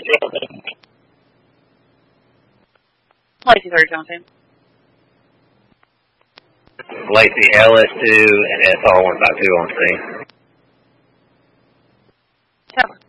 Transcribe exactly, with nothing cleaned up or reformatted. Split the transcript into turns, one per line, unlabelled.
Lacey thirty Johnson.
Lacey L S two and S R one five two on scene.
Tower.